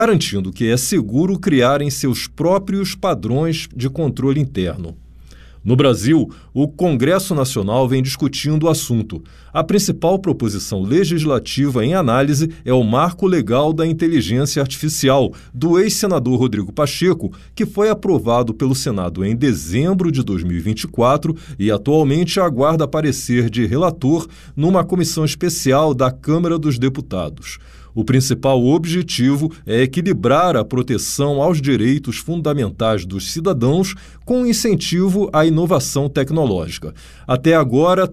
garantindo que é seguro criarem seus próprios padrões de controle interno. No Brasil, o Congresso Nacional vem discutindo o assunto. A principal proposição legislativa em análise é o Marco Legal da Inteligência Artificial, do ex-senador Rodrigo Pacheco, que foi aprovado pelo Senado em dezembro de 2024 e atualmente aguarda parecer de relator numa comissão especial da Câmara dos Deputados. O principal objetivo é equilibrar a proteção aos direitos fundamentais dos cidadãos com incentivo à inovação tecnológica. Até agora,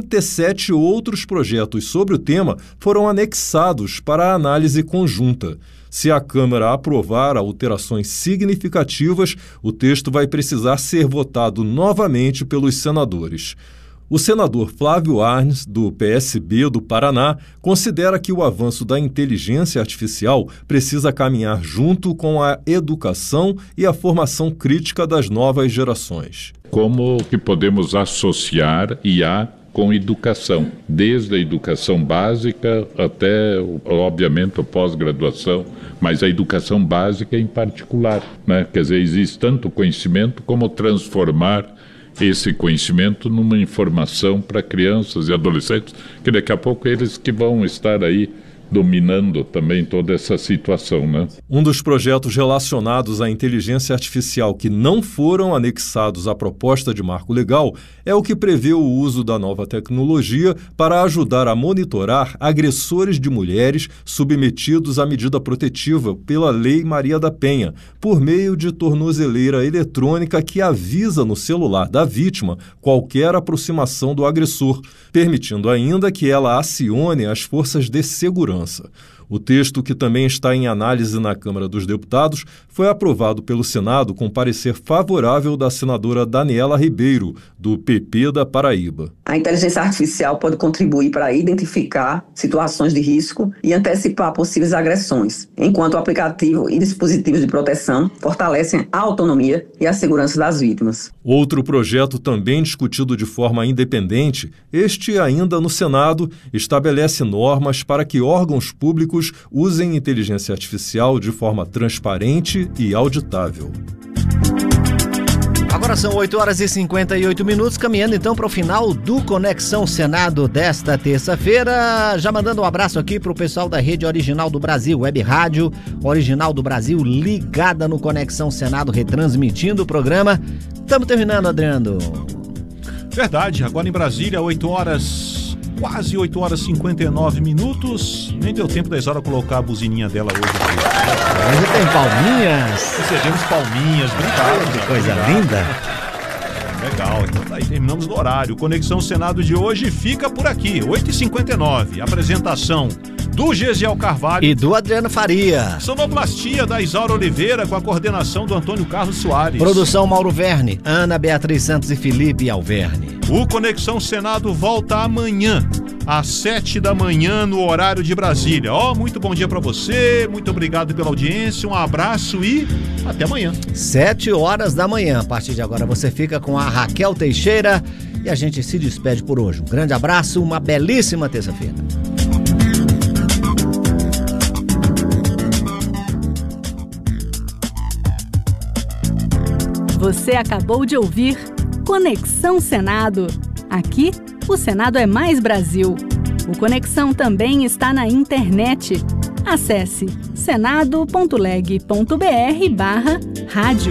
37 outros projetos sobre o tema foram anexados para a análise conjunta. Se a Câmara aprovar alterações significativas, o texto vai precisar ser votado novamente pelos senadores. O senador Flávio Arnes, do PSB do Paraná, considera que o avanço da inteligência artificial precisa caminhar junto com a educação e a formação crítica das novas gerações. Como que podemos associar IA com educação, desde a educação básica até, obviamente, a pós-graduação, mas a educação básica em particular, né? Quer dizer, existe tanto conhecimento como transformar esse conhecimento numa informação para crianças e adolescentes, que daqui a pouco eles que vão estar aí dominando também toda essa situação, né? Um dos projetos relacionados à inteligência artificial que não foram anexados à proposta de marco legal é o que prevê o uso da nova tecnologia para ajudar a monitorar agressores de mulheres submetidos à medida protetiva pela Lei Maria da Penha, por meio de tornozeleira eletrônica que avisa no celular da vítima qualquer aproximação do agressor, permitindo ainda que ela acione as forças de segurança. O texto, que também está em análise na Câmara dos Deputados, foi aprovado pelo Senado com parecer favorável da senadora Daniela Ribeiro, do PP da Paraíba. A inteligência artificial pode contribuir para identificar situações de risco e antecipar possíveis agressões, enquanto o aplicativo e dispositivos de proteção fortalecem a autonomia e a segurança das vítimas. Outro projeto também discutido de forma independente, este ainda no Senado, estabelece normas para que órgãos públicos usem inteligência artificial de forma transparente e auditável. Agora são 8h58, caminhando então para o final do Conexão Senado desta terça-feira. Já mandando um abraço aqui para o pessoal da Rede Original do Brasil, Web Rádio Original do Brasil, ligada no Conexão Senado, retransmitindo o programa. Estamos terminando, Adriano. Verdade, agora em Brasília, 8 horas... Quase 8h59. Nem deu tempo da Isaura colocar a buzininha dela hoje. Hoje tem palminhas. Recebemos palminhas, obrigado. Que coisa linda. Legal, então aí terminamos no horário. Conexão Senado de hoje fica por aqui, 8h59. Apresentação do Gesiel Carvalho e do Adriano Faria. Sonoplastia da Isaura Oliveira com a coordenação do Antônio Carlos Soares. Produção Mauro Verne, Ana Beatriz Santos e Felipe Alverne. O Conexão Senado volta amanhã, às 7 da manhã, no horário de Brasília. Muito bom dia para você, muito obrigado pela audiência, um abraço e até amanhã. 7 horas da manhã, a partir de agora você fica com a Raquel Teixeira e a gente se despede por hoje. Um grande abraço, uma belíssima terça-feira. Você acabou de ouvir Conexão Senado. Aqui, o Senado é mais Brasil. O Conexão também está na internet. Acesse senado.leg.br/rádio.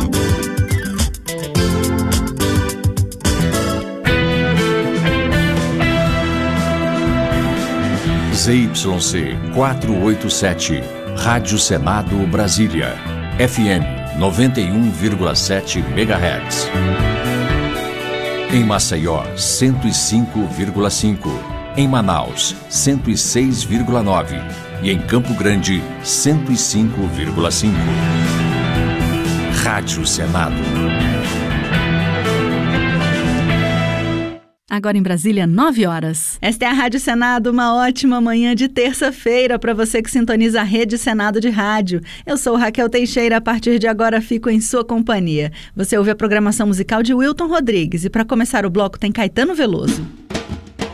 ZYC 487, Rádio Senado Brasília, FM 91,7 MHz. Em Maceió, 105,5. Em Manaus, 106,9. E em Campo Grande, 105,5. Rádio Senado. Agora em Brasília, 9 horas. Esta é a Rádio Senado, uma ótima manhã de terça-feira para você que sintoniza a Rede Senado de Rádio. Eu sou Raquel Teixeira, a partir de agora fico em sua companhia. Você ouve a programação musical de Wilton Rodrigues e para começar o bloco tem Caetano Veloso.